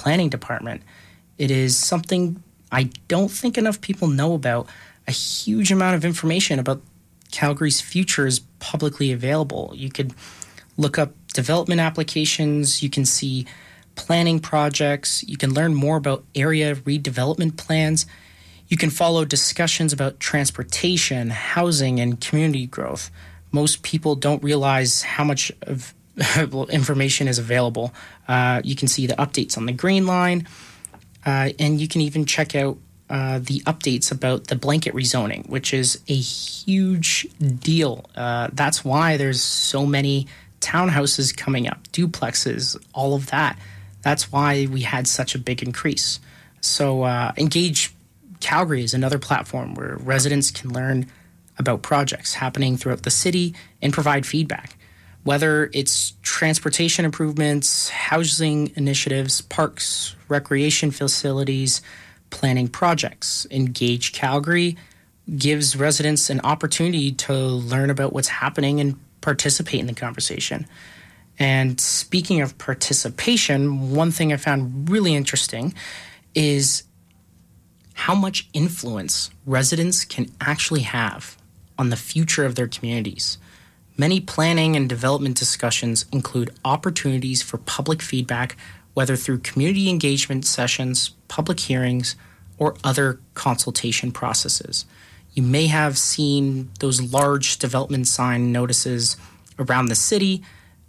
planning department. It is something I don't think enough people know about. A huge amount of information about Calgary's future is publicly available. You could look up development applications, you can see planning projects, you can learn more about area redevelopment plans, you can follow discussions about transportation, housing, and community growth. Most people don't realize how much of information is available. You can see the updates on the Green Line, and you can even check out the updates about the blanket rezoning, which is a huge deal. That's why there's so many townhouses coming up, duplexes, all of that. That's why we had such a big increase. So Engage Calgary is another platform where residents can learn about projects happening throughout the city and provide feedback. Whether it's transportation improvements, housing initiatives, parks, recreation facilities, planning projects, Engage Calgary gives residents an opportunity to learn about what's happening and participate in the conversation. And speaking of participation, one thing I found really interesting is how much influence residents can actually have on the future of their communities. Many planning and development discussions include opportunities for public feedback, whether through community engagement sessions, public hearings, or other consultation processes. You may have seen those large development sign notices around the city.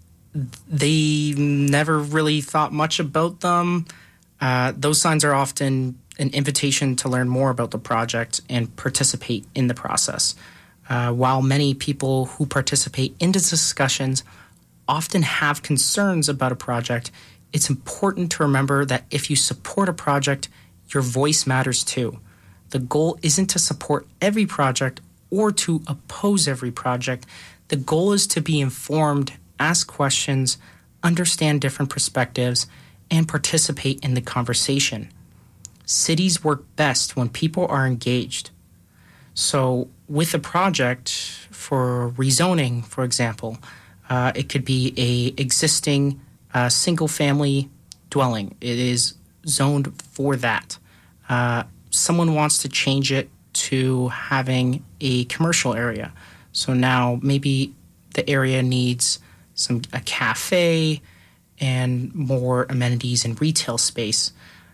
They never really thought much about them. Those signs are often an invitation to learn more about the project and participate in the process. While many people who participate in the discussions often have concerns about a project, it's important to remember that if you support a project, your voice matters too. The goal isn't to support every project or to oppose every project. The goal is to be informed, ask questions, understand different perspectives, and participate in the conversation. Cities work best when people are engaged. So with a project for rezoning, for example, it could be a existing single-family dwelling. It is zoned for that. Someone wants to change it to having a commercial area. So now maybe the area needs a cafe and more amenities and retail space.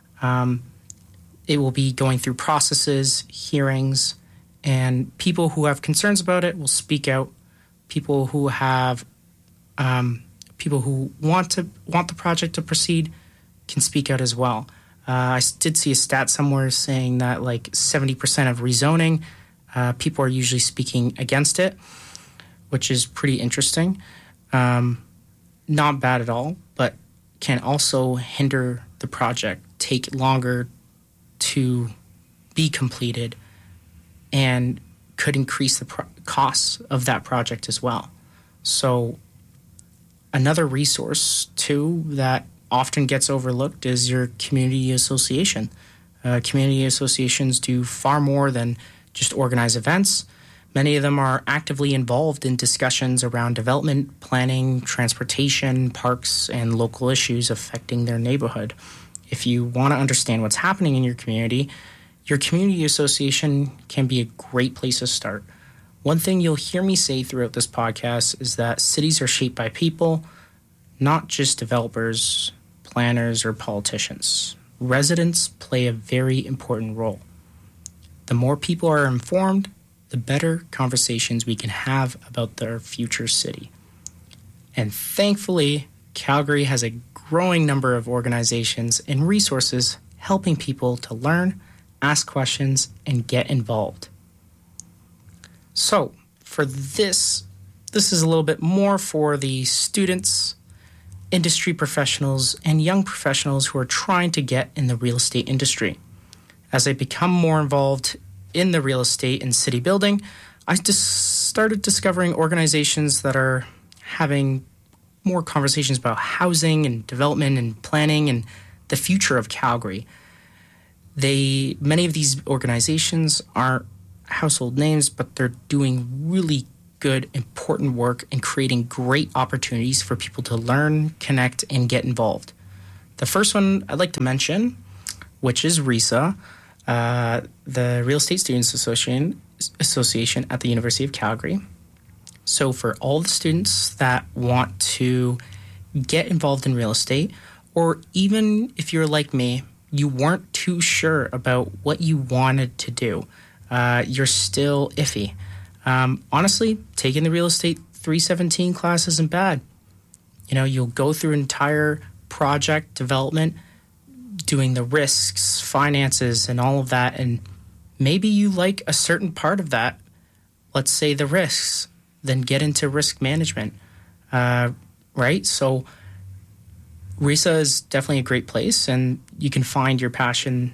It will be going through processes, hearings, and people who have concerns about it will speak out. People who have people who want the project to proceed can speak out as well. I did see a stat somewhere saying that like 70% of rezoning, people are usually speaking against it, which is pretty interesting. Not bad at all, but can also hinder the project, take longer to be completed, and could increase the costs of that project as well. So another resource, too, that often gets overlooked is your community association. Community associations do far more than just organize events. Many of them are actively involved in discussions around development, planning, transportation, parks, and local issues affecting their neighborhood. If you want to understand what's happening in your community association can be a great place to start. One thing you'll hear me say throughout this podcast is that cities are shaped by people, not just developers, planners, or politicians. Residents play a very important role. The more people are informed, the better conversations we can have about their future city. And thankfully, Calgary has a growing number of organizations and resources helping people to learn, ask questions, and get involved. So, for this is a little bit more for the students, industry professionals, and young professionals who are trying to get in the real estate industry. As I become more involved in the real estate and city building, I just started discovering organizations that are having more conversations about housing and development and planning and the future of Calgary. Many of these organizations aren't household names, but they're doing really good, important work and creating great opportunities for people to learn, connect, and get involved. The first one I'd like to mention, which is RESA, the Real Estate Students Association at the University of Calgary. So for all the students that want to get involved in real estate, or even if you're like me, you weren't too sure about what you wanted to do, you're still iffy. Honestly, taking the Real Estate 317 class isn't bad. You'll go through an entire project development, doing the risks, finances, and all of that, and maybe you like a certain part of that, let's say the risks, then get into risk management, right? So RESA is definitely a great place, and you can find your passion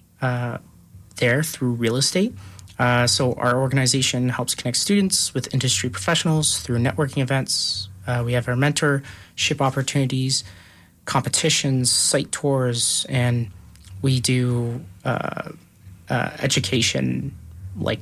there through real estate. So our organization helps connect students with industry professionals through networking events. We have our mentorship opportunities, competitions, site tours, and we do education like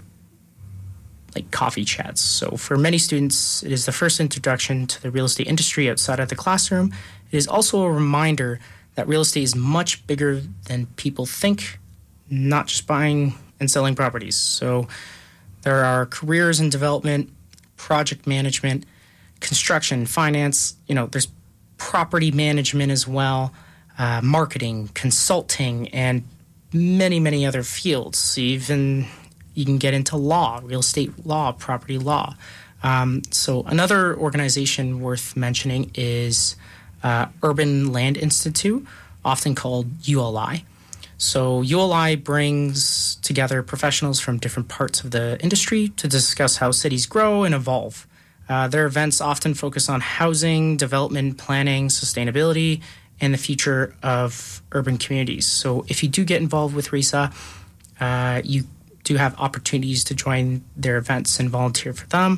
coffee chats. So for many students, it is the first introduction to the real estate industry outside of the classroom. It is also a reminder that real estate is much bigger than people think, not just buying and selling properties. So there are careers in development, project management, construction, finance, there's property management as well, marketing, consulting, and many, many other fields. Even you can get into law, real estate law, property law. So another organization worth mentioning is Urban Land Institute, often called ULI. So ULI brings together professionals from different parts of the industry to discuss how cities grow and evolve. Their events often focus on housing, development, planning, sustainability, and the future of urban communities. So if you do get involved with RESA, you do have opportunities to join their events and volunteer for them.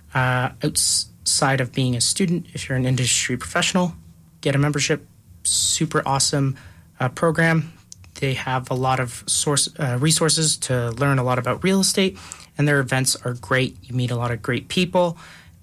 Outside of being a student, if you're an industry professional, get a membership. Super awesome program. They have a lot of resources to learn a lot about real estate, and their events are great. You meet a lot of great people.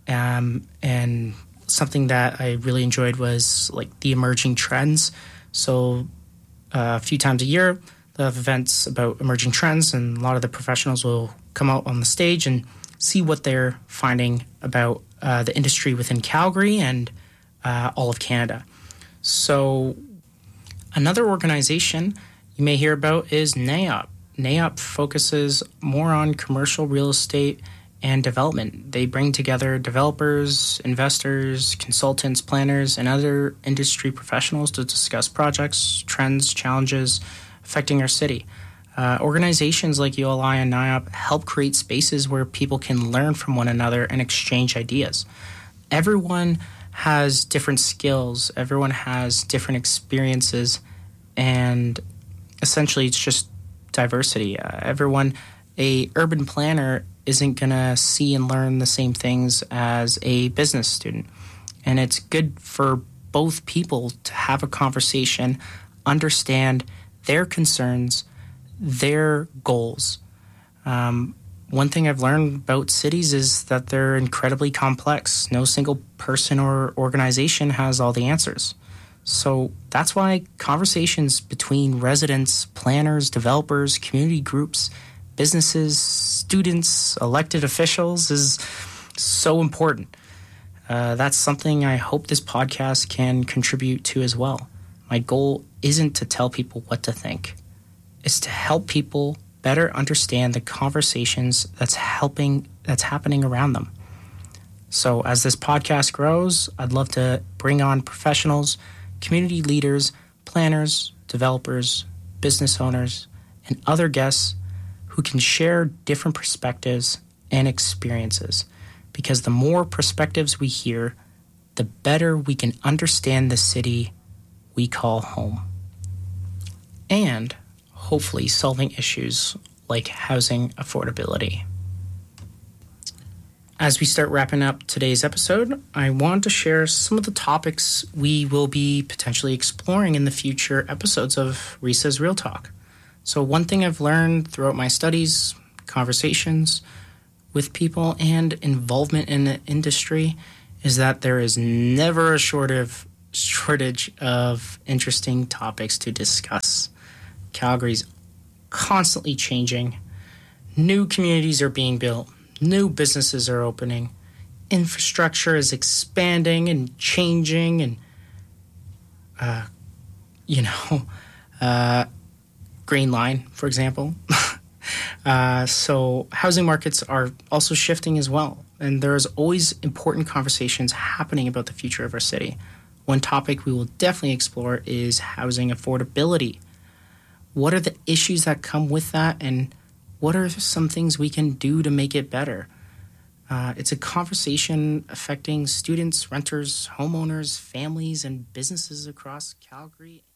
And something that I really enjoyed was like the emerging trends. So a few times a year, they have events about emerging trends, and a lot of the professionals will come out on the stage and see what they're finding about the industry within Calgary and all of Canada. So another organization you may hear about is NAIOP. NAIOP focuses more on commercial real estate and development. They bring together developers, investors, consultants, planners, and other industry professionals to discuss projects, trends, challenges affecting our city. Organizations like ULI and NAIOP help create spaces where people can learn from one another and exchange ideas. Everyone has different skills, everyone has different experiences, and essentially it's just diversity. A urban planner isn't going to see and learn the same things as a business student. And it's good for both people to have a conversation, understand their concerns, their goals. One thing I've learned about cities is that they're incredibly complex. No single person or organization has all the answers. So that's why conversations between residents, planners, developers, community groups, businesses, students, elected officials is so important. That's something I hope this podcast can contribute to as well. My goal isn't to tell people what to think. It's to help people better understand the conversations that's happening around them. So as this podcast grows, I'd love to bring on professionals, community leaders, planners, developers, business owners, and other guests who can share different perspectives and experiences. Because the more perspectives we hear, the better we can understand the city we call home. And hopefully solving issues like housing affordability. As we start wrapping up today's episode, I want to share some of the topics we will be potentially exploring in the future episodes of RESA's Real Talk. So one thing I've learned throughout my studies, conversations with people, and involvement in the industry is that there is never a shortage shortage of interesting topics to discuss. Calgary's constantly changing. New communities are being built. New businesses are opening. Infrastructure is expanding and changing, and Green Line, for example. So housing markets are also shifting as well, and there's always important conversations happening about the future of our city. One topic we will definitely explore is housing affordability. What are the issues that come with that, and what are some things we can do to make it better? It's a conversation affecting students, renters, homeowners, families, and businesses across Calgary.